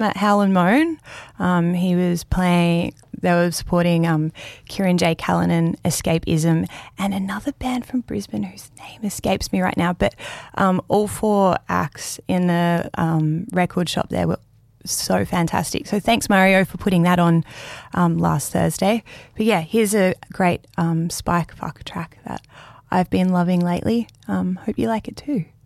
at Howl and Moan. He was playing, they were supporting Kieran J. Callanan, Escapism, and another band from Brisbane whose name escapes me right now. But all 4 acts in the record shop there were so fantastic. So thanks, Mario, for putting that on last Thursday. But yeah, here's a great Spike Fuck track that I've been loving lately. Hope you like it too.